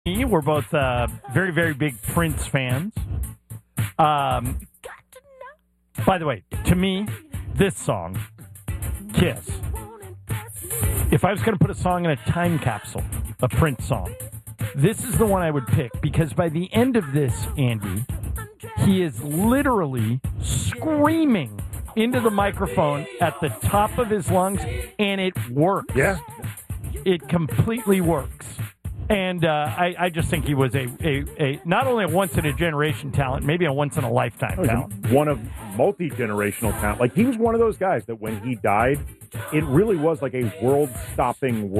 We're both very, very big Prince fans. By the way, to me, this song, Kiss, if I was going to put a song in a time capsule, a Prince song, this is the one I would pick because by the end of this, Andy, he is literally screaming into the microphone at the top of his lungs, and it works. Yeah. It completely works. And I just think he was a not only a once-in-a-generation talent, maybe a once-in-a-lifetime talent. One of multi-generational talent. Like, he was one of those guys that when he died, it really was like a world-stopping,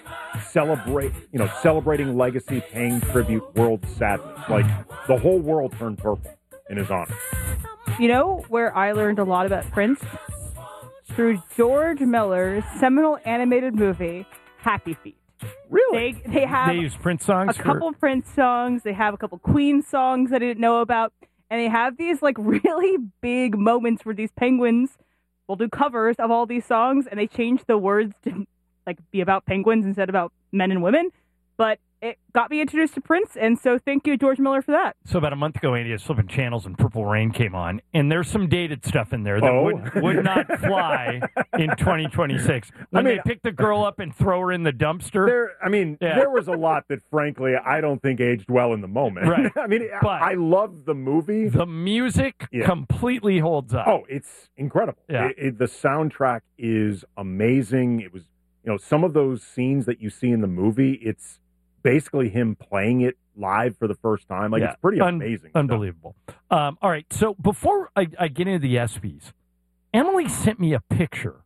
celebrating legacy, paying tribute, world sadness. Like, the whole world turned purple in his honor. You know where I learned a lot about Prince? Through George Miller's seminal animated movie, Happy Feet. Really? They have They use Prince songs a couple Prince songs. They have a couple Queen songs I didn't know about. And they have these like really big moments where these penguins will do covers of all these songs and they change the words to like be about penguins instead of about men and women. But it got me introduced to Prince, and so thank you, George Miller, for that. So about a month ago, Andy, I was flipping channels and Purple Rain came on, and there's some dated stuff in there that would not fly in 2026. When they pick the girl up and throw her in the dumpster. There was a lot that, frankly, I don't think aged well in the moment. Right. But I love the movie. The music completely holds up. Oh, it's incredible. Yeah. The soundtrack is amazing. It was, some of those scenes that you see in the movie, it's basically him playing it live for the first time. Like, it's pretty amazing. Unbelievable. All right, so before I get into the ESPYs, Emily sent me a picture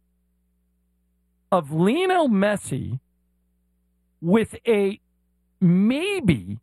of Lionel Messi with a maybe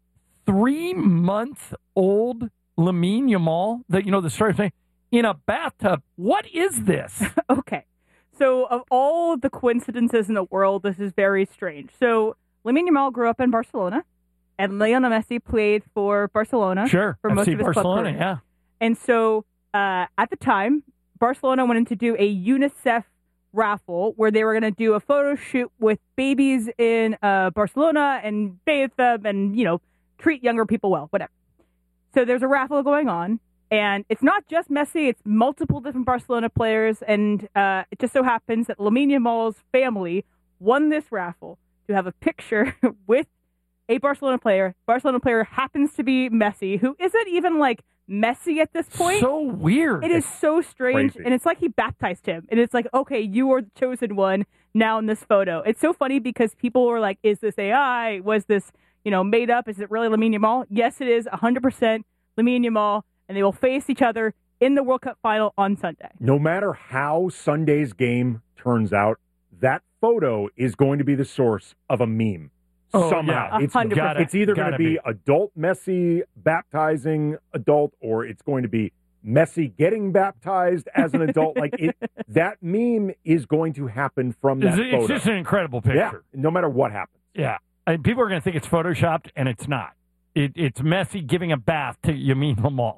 3-month-old Lamine Yamal, the story thing, in a bathtub. What is this? Okay. So of all the coincidences in the world, this is very strange. So Lamine Yamal grew up in Barcelona, and Lionel Messi played for Barcelona for most of his Barcelona, club career. yeah. And so at the time, Barcelona wanted to do a UNICEF raffle where they were going to do a photo shoot with babies in Barcelona and bathe them and, treat younger people well, whatever. So there's a raffle going on, and it's not just Messi, it's multiple different Barcelona players, and it just so happens that Lamine Yamal's family won this raffle to have a picture with a Barcelona player. Barcelona player happens to be Messi, who isn't even like Messi at this point. So weird. It is so strange. Crazy. And it's like he baptized him. And it's like, okay, you are the chosen one now in this photo. It's so funny because people were like, is this AI? Was this, made up? Is it really Lamine Yamal? Yes, it is 100% Lamine Yamal. And they will face each other in the World Cup final on Sunday. No matter how Sunday's game turns out, that photo is going to be the source of a meme. Somehow. Yeah. It's either going to be adult Messi baptizing adult, or it's going to be Messi getting baptized as an adult. That meme is going to happen from that photo. It's just an incredible picture. Yeah, no matter what happens. Yeah. And people are going to think it's photoshopped, and it's not. It's Messi giving a bath to Lamine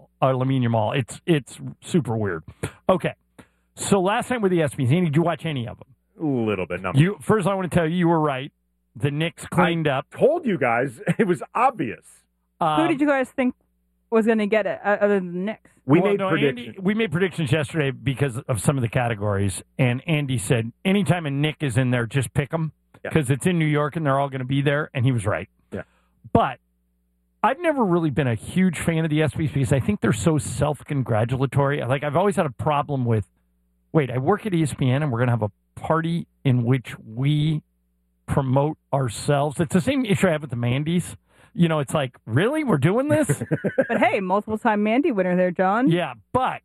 Yamal. It's super weird. Okay. So last night with the ESPYs, Andy, did you watch any of them? A little bit. First, I want to tell you were right. The Knicks cleaned up. Told you guys. It was obvious. Who did you guys think was going to get it other than the Knicks? We made predictions. Andy, we made predictions yesterday because of some of the categories, and Andy said anytime a Knick is in there, just pick them because it's in New York and they're all going to be there, and he was right. Yeah. But I've never really been a huge fan of the ESPYs because I think they're so self-congratulatory. I've always had a problem with, I work at ESPN and we're going to have a party in which we promote ourselves. It's the same issue I have with the Mandy's. It's like, really? We're doing this? But hey, multiple-time Mandy winner there, John. Yeah, but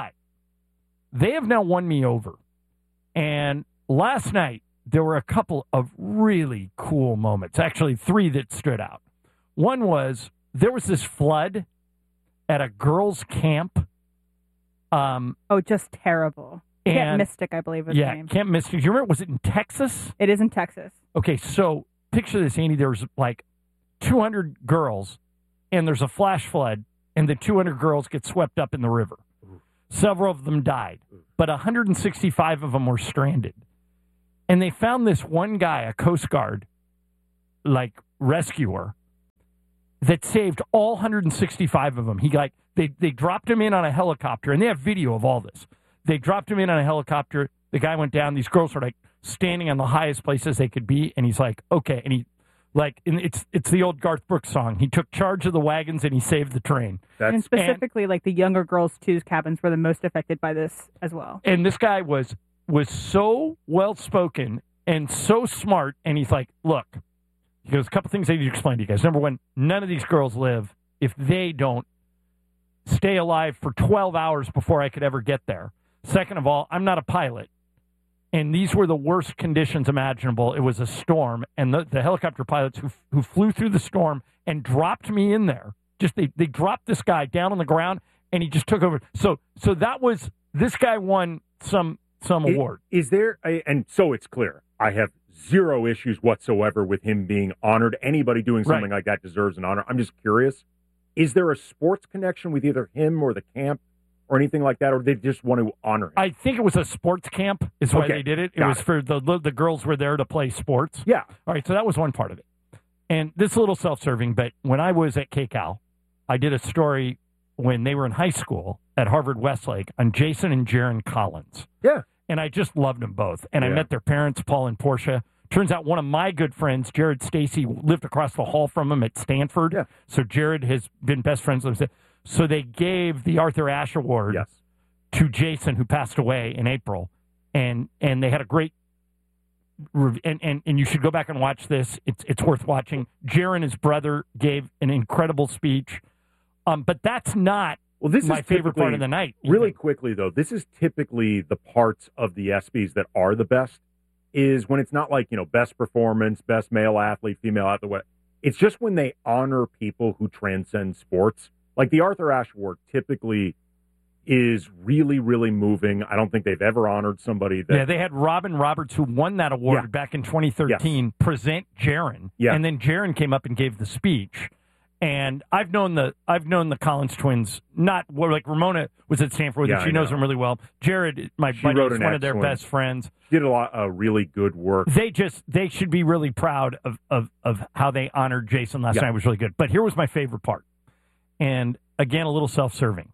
they have now won me over. And last night, there were a couple of really cool moments. Actually, 3 that stood out. One was, there was this flood at a girls' camp. Just terrible. Camp Mystic, I believe is the name. Camp Mystic. Do you remember, was it in Texas? It is in Texas. Okay, so picture this, Andy. There's 200 girls, and there's a flash flood, and the 200 girls get swept up in the river. Several of them died, but 165 of them were stranded. And they found this one guy, a Coast Guard, rescuer, that saved all 165 of them. They dropped him in on a helicopter, and they have video of all this. They dropped him in on a helicopter. The guy went down. These girls were like standing on the highest places they could be, and he's like, okay. And it's the old Garth Brooks song. He took charge of the wagons and he saved the train. And specifically, like the younger girls' two's cabins were the most affected by this as well. And this guy was so well spoken and so smart. And he's like, look, he goes, a couple things I need to explain to you guys. Number one, none of these girls live if they don't stay alive for 12 hours before I could ever get there. Second of all, I'm not a pilot. And these were the worst conditions imaginable. It was a storm. And the helicopter pilots who flew through the storm and dropped me in there, they dropped this guy down on the ground, and he just took over. So that was, this guy won some award. Is there, and so it's clear, I have zero issues whatsoever with him being honored. Anybody doing something like that deserves an honor. I'm just curious, is there a sports connection with either him or the camp or anything like that, or they just want to honor him? I think it was a sports camp is why they did it. It was for the girls were there to play sports. Yeah. All right, so that was one part of it. And this is a little self-serving, but when I was at KCAL, I did a story when they were in high school at Harvard Westlake on Jason and Jaron Collins. Yeah. And I just loved them both. And I met their parents, Paul and Portia. Turns out one of my good friends, Jared Stacy, lived across the hall from him at Stanford. Yeah. So Jared has been best friends with him. So they gave the Arthur Ashe Award to Jason, who passed away in April. And they had a great and you should go back and watch this. It's worth watching. Jaron, his brother, gave an incredible speech. But that's not my favorite part of the night. Really quickly, though, this is typically the parts of the ESPYs that are the best, is when it's not like, best performance, best male athlete, female athlete. It's just when they honor people who transcend sports. Like the Arthur Ashe Award typically is really, really moving. I don't think they've ever honored somebody that... Yeah, they had Robin Roberts, who won that award back in 2013, present Jaron. Yeah. And then Jaron came up and gave the speech. And I've known the Collins twins, like Ramona was at Stanford, and she knows them really well. Jared, my buddy, is one of their best friends. She did a lot of really good work. They should be really proud of how they honored Jason last night. It was really good. But here was my favorite part. And again, a little self-serving.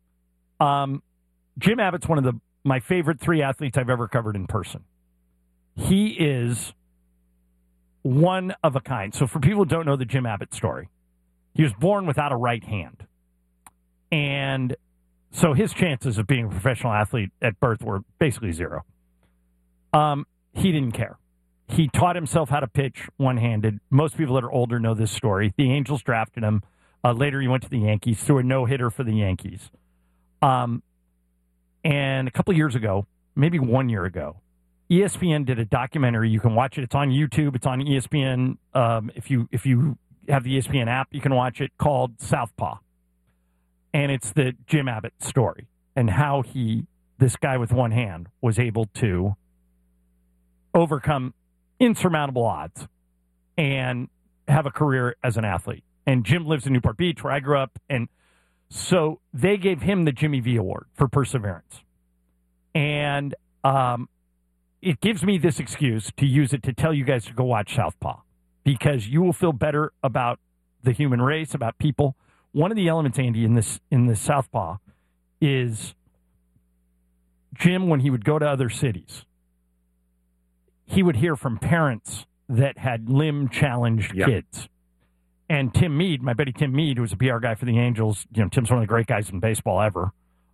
Jim Abbott's one of my favorite three athletes I've ever covered in person. He is one of a kind. So for people who don't know the Jim Abbott story, he was born without a right hand. And so his chances of being a professional athlete at birth were basically zero. He didn't care. He taught himself how to pitch one-handed. Most people that are older know this story. The Angels drafted him. Later he went to the Yankees, threw a no-hitter for the Yankees. And a couple of years ago, maybe 1 year ago, ESPN did a documentary. You can watch it. It's on YouTube. It's on ESPN. If you have the ESPN app, you can watch it, called Southpaw. And it's the Jim Abbott story and how this guy with one hand, was able to overcome insurmountable odds and have a career as an athlete. And Jim lives in Newport Beach, where I grew up. And so they gave him the Jimmy V Award for perseverance. And it gives me this excuse to use it to tell you guys to go watch Southpaw, because you will feel better about the human race, about people. One of the elements, Andy, in this Southpaw is Jim, when he would go to other cities, he would hear from parents that had limb-challenged kids. And Tim Mead, my buddy Tim Mead, who's a PR guy for the Angels, Tim's one of the great guys in baseball ever,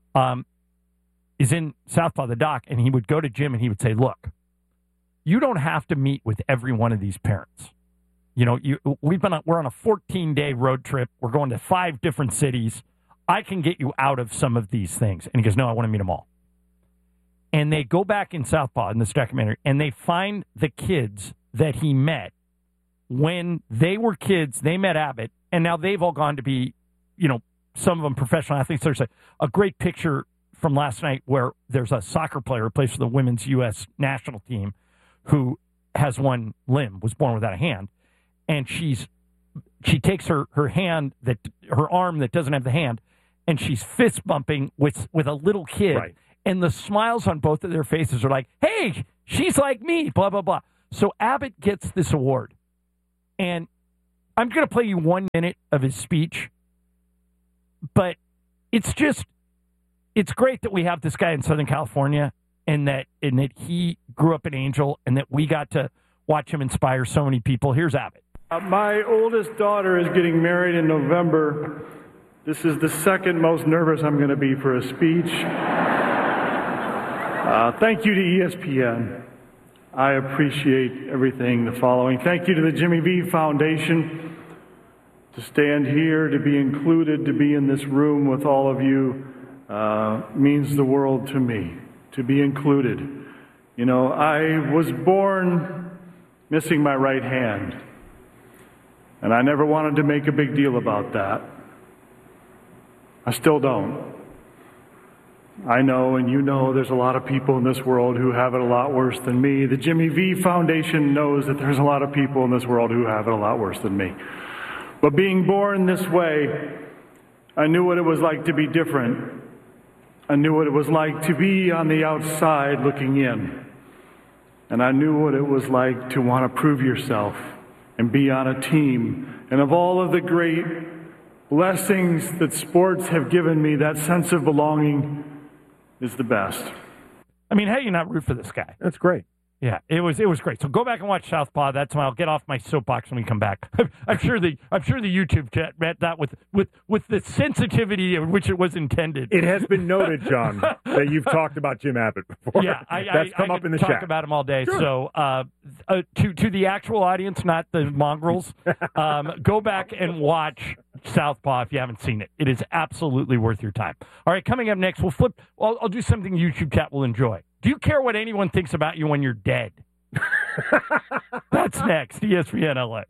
is in Southpaw, the doc, and he would go to Jim and he would say, look, you don't have to meet with every one of these parents. We're on a 14-day road trip. We're going to 5 different cities. I can get you out of some of these things. And he goes, no, I want to meet them all. And they go back in Southpaw in this documentary, and they find the kids that he met when they were kids. They met Abbott, and now they've all gone to be, some of them professional athletes. There's a great picture from last night where there's a soccer player who plays for the women's U.S. national team who has one limb, was born without a hand. And she takes her arm that doesn't have the hand, and she's fist bumping with a little kid. Right. And the smiles on both of their faces are like, hey, she's like me, blah, blah, blah. So Abbott gets this award. And I'm going to play you 1 minute of his speech, but it's great that we have this guy in Southern California and that he grew up an Angel and that we got to watch him inspire so many people. Here's Abbott. My oldest daughter is getting married in November. This is the second most nervous I'm going to be for a speech. Thank you to ESPN. I appreciate everything the following. Thank you to the Jimmy V Foundation. To stand here, to be included, to be in this room with all of you means the world to me. To be included. You know, I was born missing my right hand. And I never wanted to make a big deal about that. I still don't. I know, and you know, there's a lot of people in this world who have it a lot worse than me. The Jimmy V Foundation knows that there's a lot of people in this world who have it a lot worse than me. But being born this way, I knew what it was like to be different. I knew what it was like to be on the outside looking in. And I knew what it was like to want to prove yourself and be on a team. And of all of the great blessings that sports have given me, that sense of belonging is the best. I mean, how do you not root for this guy? That's great. Yeah, it was great. So go back and watch Southpaw. That's when I'll get off my soapbox when we come back. I'm sure the YouTube chat met that with the sensitivity of which it was intended. It has been noted, John, that you've talked about Jim Abbott before. Yeah, that's come up in the chat. Talk about him all day. Sure. So to the actual audience, not the mongrels, go back and watch Southpaw if you haven't seen it. It is absolutely worth your time. All right, coming up next, we'll flip. I'll do something YouTube chat will enjoy. Do you care what anyone thinks about you when you're dead? That's next. ESPN LA.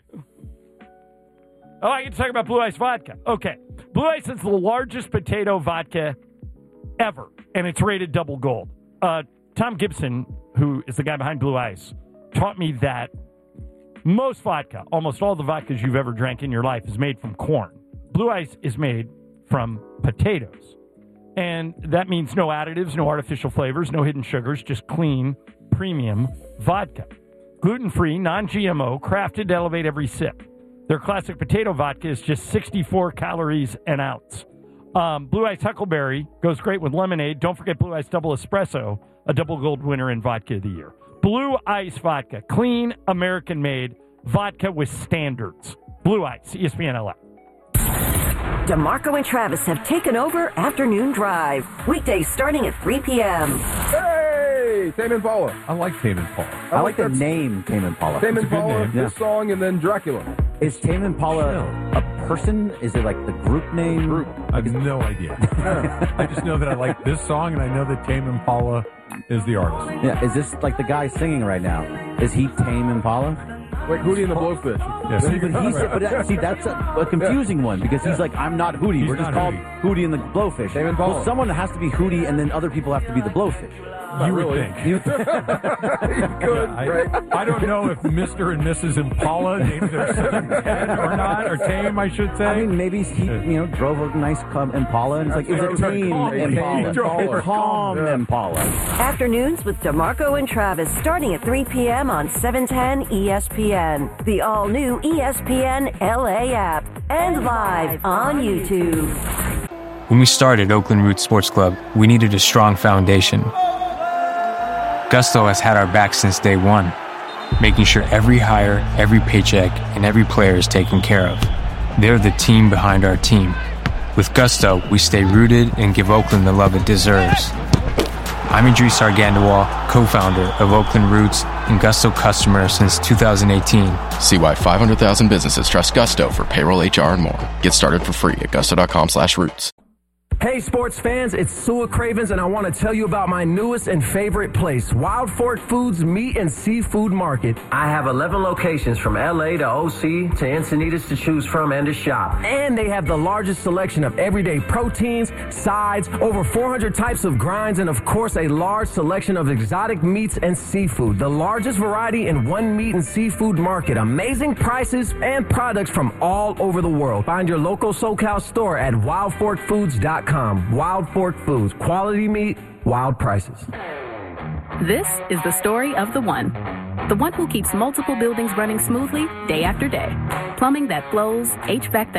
Oh, I get to talk about Blue Ice Vodka. Okay. Blue Ice is the largest potato vodka ever, and it's rated double gold. Tom Gibson, who is the guy behind Blue Ice, taught me that most vodka, almost all the vodkas you've ever drank in your life, is made from corn. Blue Ice is made from potatoes. And that means no additives, no artificial flavors, no hidden sugars, just clean, premium vodka. Gluten-free, non-GMO, crafted to elevate every sip. Their classic potato vodka is just 64 calories an ounce. Blue Ice Huckleberry goes great with lemonade. Don't forget Blue Ice Double Espresso, a double gold winner in Vodka of the Year. Blue Ice Vodka, clean, American-made vodka with standards. Blue Ice, ESPN LA. DeMarco and Travis have taken over Afternoon Drive. Weekdays starting at 3 p.m. Hey, Tame Impala. I like Tame Impala. I like the name Tame Impala. Tame It's a good Impala, name. this song, and then Dracula. Is Tame Impala a person? Is it like the group name? Group. I have no idea. I just know that I like this song, and I know that Tame Impala is the artist. Yeah, is this like the guy singing right now? Is he Tame Impala? Like Hootie and the Blowfish. Yeah, so you can See, that's a confusing one because he's like, I'm not Hootie. We're just called Hootie and the Blowfish. Tame Impala. Well, someone has to be Hootie, and then other people have to be the Blowfish. you would really. think. You could, right? I don't know if Mr. and Mrs. Impala named their son Ted or not, or Tame, I should say. I mean, maybe he, drove a nice Impala, and it's like, it was a tame Impala. A calm Impala. Afternoons with DeMarco and Travis starting at 3 p.m. on 710 ESPN. The all-new ESPN LA app. And live on YouTube. When we started Oakland Roots Sports Club, we needed a strong foundation. Gusto has had our back since day one, making sure every hire, every paycheck, and every player is taken care of. They're the team behind our team. With Gusto, we stay rooted and give Oakland the love it deserves. I'm Idris Argandawal, co-founder of Oakland Roots and Gusto customer since 2018. See why 500,000 businesses trust Gusto for payroll, HR, and more. Get started for free at gusto.com/roots. Hey sports fans, it's Sua Cravens, and I want to tell you about my newest and favorite place, Wild Fork Foods Meat and Seafood Market. I have 11 locations from LA to OC to Encinitas to choose from and to shop. And they have the largest selection of everyday proteins, sides, over 400 types of grinds, and of course a large selection of exotic meats and seafood. The largest variety in one meat and seafood market. Amazing prices and products from all over the world. Find your local SoCal store at wildforkfoods.com. Wild Fork Foods. Quality meat, wild prices. This is the story of the one who keeps multiple buildings running smoothly day after day. Plumbing that flows, HVAC that